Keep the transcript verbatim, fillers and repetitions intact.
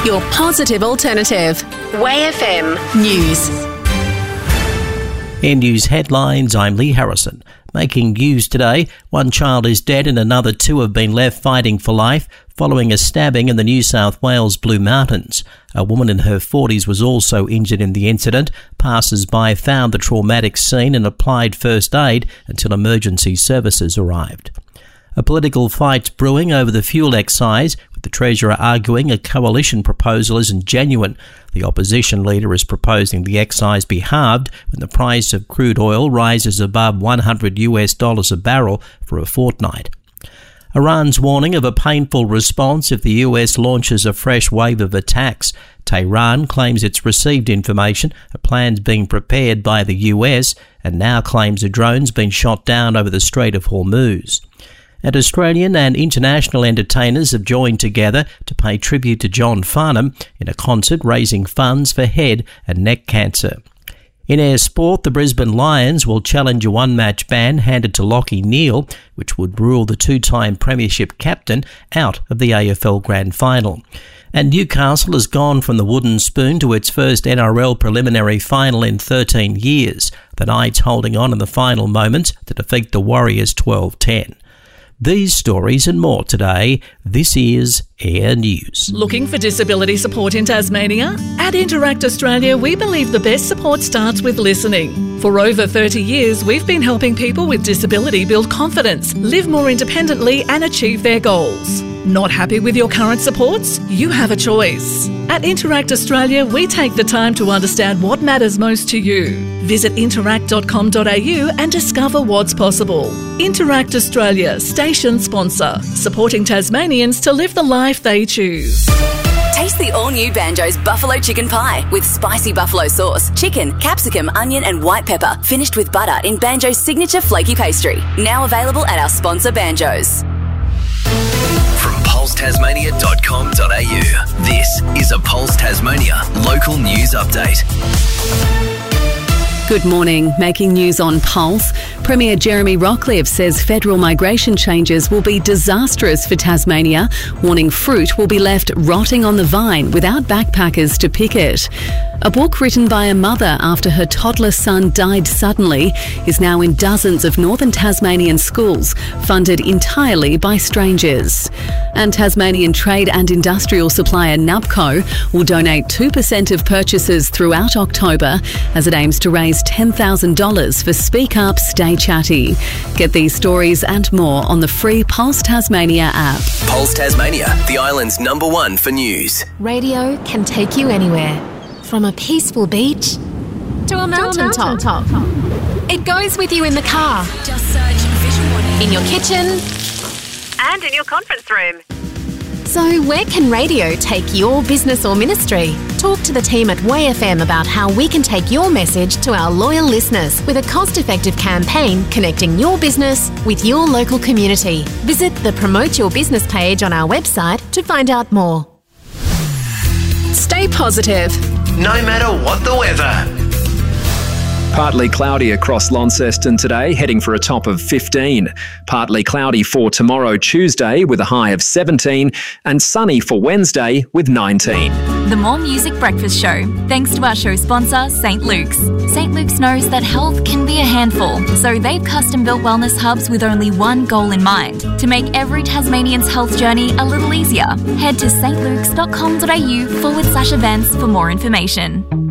your positive alternative. Way F M News. In news headlines, I'm Lee Harrison. Making news today, one child is dead and another two have been left fighting for life following a stabbing in the New South Wales Blue Mountains. A woman in her forties was also injured in the incident. Passers-by found the traumatic scene and applied first aid until emergency services arrived. A political fight's brewing over the fuel excise, with the Treasurer arguing a coalition proposal isn't genuine. The opposition leader is proposing the excise be halved when the price of crude oil rises above one hundred US dollars a barrel for a fortnight. Iran's warning of a painful response if the U S launches a fresh wave of attacks. Tehran claims it's received information, a plan's being prepared by the U S, and now claims a drone's been shot down over the Strait of Hormuz. And Australian and international entertainers have joined together to pay tribute to John Farnham in a concert raising funds for head and neck cancer. In air sport, the Brisbane Lions will challenge a one-match ban handed to Lachie Neale, which would rule the two-time premiership captain out of the A F L Grand Final. And Newcastle has gone from the wooden spoon to its first N R L preliminary final in thirteen years, the Knights holding on in the final moments to defeat the Warriors twelve ten. These stories and more today. This is Air News. Looking for disability support in Tasmania? At Interact Australia, we believe the best support starts with listening. For over thirty years, we've been helping people with disability build confidence, live more independently and achieve their goals. Not happy with your current supports? You have a choice. At Interact Australia, we take the time to understand what matters most to you. Visit interact dot com dot a u and discover what's possible. Interact Australia, station sponsor, supporting Tasmanians to live the life they choose. Taste the all-new Banjo's Buffalo Chicken Pie with spicy buffalo sauce, chicken, capsicum, onion and white pepper, finished with butter in Banjo's signature flaky pastry. Now available at our sponsor Banjo's. From pulse tasmania dot com dot a u, this is a Pulse Tasmania local news update. Good morning. Making news on Pulse. Premier Jeremy Rockliff says federal migration changes will be disastrous for Tasmania, warning fruit will be left rotting on the vine without backpackers to pick it. A book written by a mother after her toddler son died suddenly is now in dozens of northern Tasmanian schools, funded entirely by strangers. And Tasmanian trade and industrial supplier Nubco will donate two percent of purchases throughout October as it aims to raise ten thousand dollars for Speak Up, Stay Chatty. Get these stories and more on the free Pulse Tasmania app. Pulse Tasmania, the island's number one for news. Radio can take you anywhere. From a peaceful beach to a mountain top. top. It goes with you in the car, Just search Vision One. in your kitchen, and in your conference room. So where can radio take your business or ministry? Talk to the team at Way F M about how we can take your message to our loyal listeners with a cost-effective campaign connecting your business with your local community. Visit the Promote Your Business page on our website to find out more. Stay positive. No matter what the weather. Partly cloudy across Launceston today, heading for a top of fifteen. Partly cloudy for tomorrow, Tuesday, with a high of seventeen, and sunny for Wednesday with nineteen. The More Music Breakfast Show, thanks to our show sponsor, Saint Luke's. Saint Luke's knows that health can be a handful, so they've custom-built wellness hubs with only one goal in mind, to make every Tasmanian's health journey a little easier. Head to stlukes dot com dot a u forward slash events for more information.